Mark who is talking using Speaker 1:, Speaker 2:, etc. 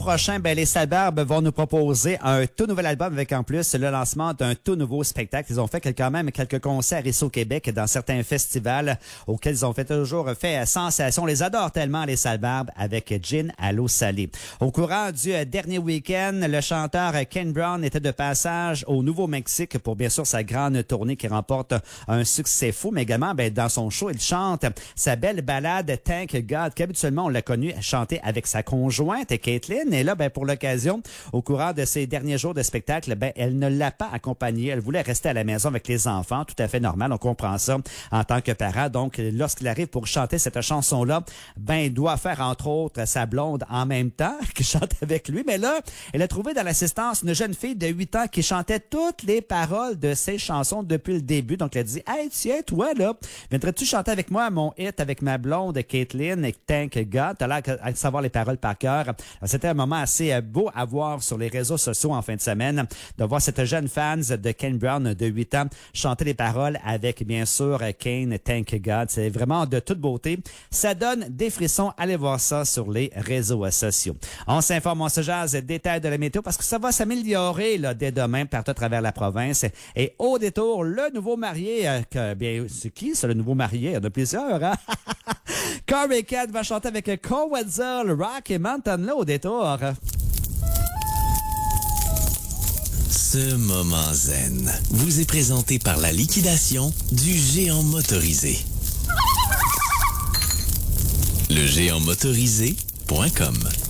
Speaker 1: prochain, les Salbarbes vont nous proposer un tout nouvel album avec en plus le lancement d'un tout nouveau spectacle. Ils ont fait quand même quelques concerts ici au Québec dans certains festivals auxquels ils ont toujours fait sensation. On les adore tellement, les Salbarbes, avec Gin à l'eau salée. Au courant du dernier week-end, le chanteur Ken Brown était de passage au Nouveau-Mexique pour bien sûr sa grande tournée qui remporte un succès fou, mais également dans son show, il chante sa belle ballade Thank God, qu'habituellement on l'a connu chanter avec sa conjointe Caitlyn. Et là, pour l'occasion, au courant de ses derniers jours de spectacle, elle ne l'a pas accompagnée. Elle voulait rester à la maison avec les enfants, tout à fait normal. On comprend ça en tant que parent. Donc, lorsqu'il arrive pour chanter cette chanson-là, il doit faire entre autres sa blonde en même temps qui chante avec lui. Mais là, elle a trouvé dans l'assistance une jeune fille de 8 ans qui chantait toutes les paroles de ses chansons depuis le début. Donc, elle a dit, hey, tiens, toi, là, viendrais-tu chanter avec moi mon hit avec ma blonde Caitlyn et Thank God? T'as l'air de savoir les paroles par cœur. C'était un moment assez beau à voir sur les réseaux sociaux en fin de semaine, de voir cette jeune fan de Ken Brown de 8 ans chanter les paroles avec, bien sûr, Kane, Thank God. C'est vraiment de toute beauté. Ça donne des frissons. Allez voir ça sur les réseaux sociaux. On s'informe, on se jase détails de la météo parce que ça va s'améliorer là dès demain partout à travers la province. Et au détour, le nouveau marié, c'est qui ça, le nouveau marié? Il y en a plusieurs, hein? Corey Cat va chanter avec Cole Wetzel, Rock et Mountain là au détour.
Speaker 2: Ce moment zen vous est présenté par la liquidation du géant motorisé. Le géant motorisé.com